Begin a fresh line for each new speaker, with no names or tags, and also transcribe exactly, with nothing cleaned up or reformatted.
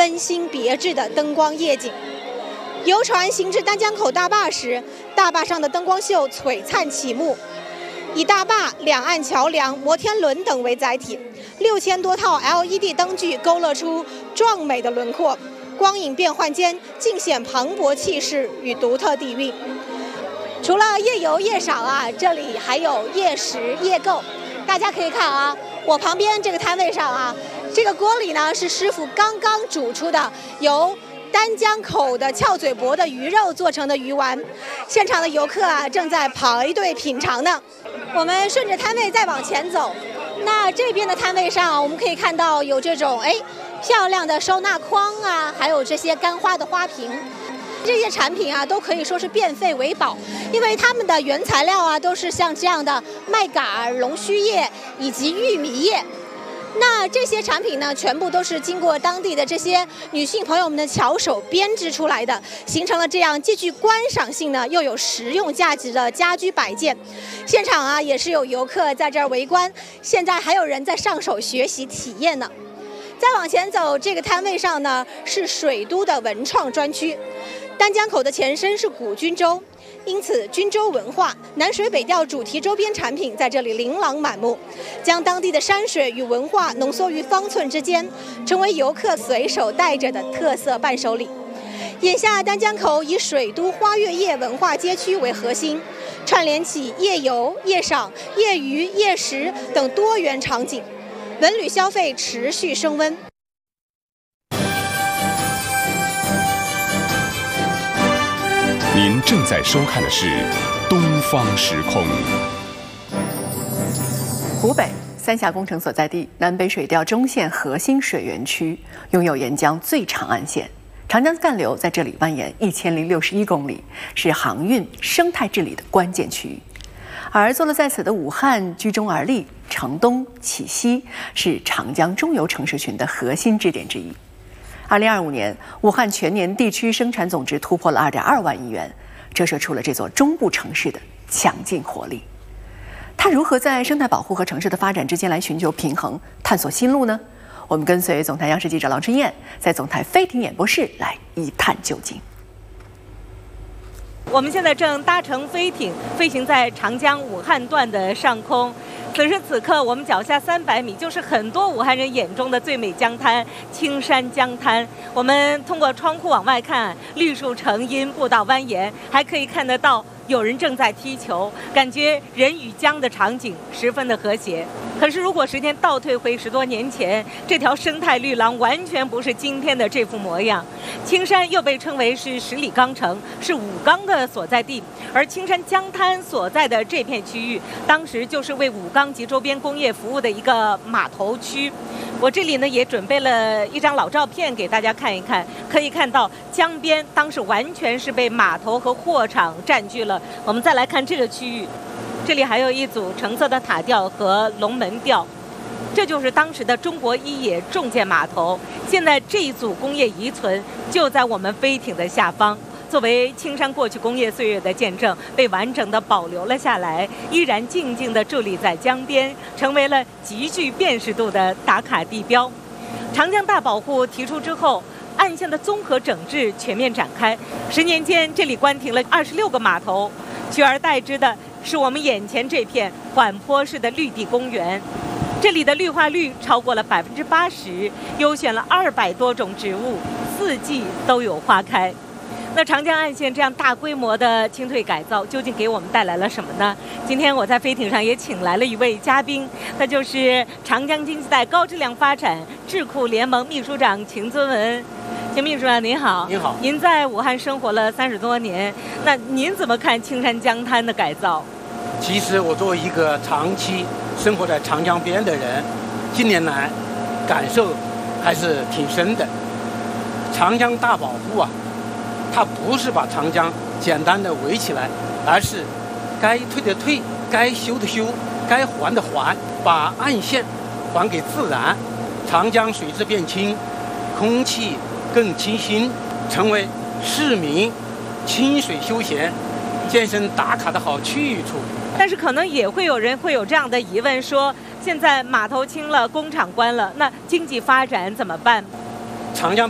温馨别致的灯光夜景。游船行至丹江口大坝时，大坝上的灯光秀璀璨启幕，以大坝、两岸桥梁、摩天轮等为载体，六千多套 L E D 灯具勾勒出壮美的轮廓，光影变幻间尽显磅礴气势与独特底蕴。除了夜游夜赏啊，这里还有夜食夜购。大家可以看啊，我旁边这个摊位上啊，这个锅里呢是师傅刚刚煮出的由丹江口的翘嘴铂的鱼肉做成的鱼丸，现场的游客啊正在排队品尝呢。我们顺着摊位再往前走，那这边的摊位上我们可以看到有这种哎漂亮的收纳筐啊，还有这些干花的花瓶。这些产品啊都可以说是变废为宝，因为它们的原材料啊都是像这样的麦秆、龙须叶以及玉米叶。那这些产品呢，全部都是经过当地的这些女性朋友们的巧手编织出来的，形成了这样既具观赏性呢又有实用价值的家居摆件。现场啊也是有游客在这儿围观，现在还有人在上手学习体验呢。再往前走，这个摊位上呢是水都的文创专区。丹江口的前身是古均州，因此均州文化、南水北调主题周边产品在这里琳琅满目，将当地的山水与文化浓缩于方寸之间，成为游客随手带着的特色伴手礼。眼下丹江口以水都花月夜文化街区为核心，串联起夜游、夜赏、夜娱、夜食等多元场景，文旅消费持续升温。
您正在收看的是《东方时空》。
湖北三峡工程所在地，南北水调中线核心水源区，拥有沿江最长岸线，长江干流在这里蜿蜒一千零六十一公里，是航运、生态治理的关键区域。而坐落在此的武汉，居中而立，城东、启西，是长江中游城市群的核心支点之一。二零二五年，武汉全年地区生产总值突破了二点二万亿元，折射出了这座中部城市的强劲活力。它如何在生态保护和城市的发展之间来寻求平衡，探索新路呢？我们跟随总台央视记者郎春燕，在总台飞艇演播室来一探究竟。
我们现在正搭乘飞艇飞行在长江武汉段的上空。此时此刻，我们脚下三百米就是很多武汉人眼中的最美江滩——青山江滩。我们通过窗户往外看，绿树成荫，步道蜿蜒，还可以看得到有人正在踢球，感觉人与江的场景十分的和谐。可是如果时间倒退回十多年前，这条生态绿廊完全不是今天的这副模样。青山又被称为是十里钢城，是武钢的所在地，而青山江滩所在的这片区域，当时就是为武钢及周边工业服务的一个码头区。我这里呢也准备了一张老照片给大家看一看，可以看到江边当时完全是被码头和货场占据了。我们再来看这个区域，这里还有一组橙色的塔吊和龙门吊，这就是当时的中国一野重建码头。现在这一组工业遗存就在我们飞艇的下方，作为青山过去工业岁月的见证，被完整的保留了下来，依然静静地伫立在江边，成为了极具辨识度的打卡地标。长江大保护提出之后，岸线的综合整治全面展开。十年间，这里关停了二十六个码头，取而代之的是我们眼前这片缓坡式的绿地公园。这里的绿化率超过了百分之八十，优选了二百多种植物，四季都有花开。那长江岸线这样大规模的清退改造，究竟给我们带来了什么呢？今天我在飞艇上也请来了一位嘉宾，他就是长江经济带高质量发展智库联盟秘书长秦尊文。秦秘书长您好。
您好。
您在武汉生活了三十多年，那您怎么看青山江滩的改造？
其实我作为一个长期生活在长江边的人，近年来感受还是挺深的。长江大保护啊，它不是把长江简单的围起来，而是该退的退，该修的修，该还的还，把岸线还给自然。长江水质变清，空气更清新，成为市民清水休闲、健身打卡的好去处。
但是可能也会有人会有这样的疑问，说现在码头清了，工厂关了，那经济发展怎么办？
长江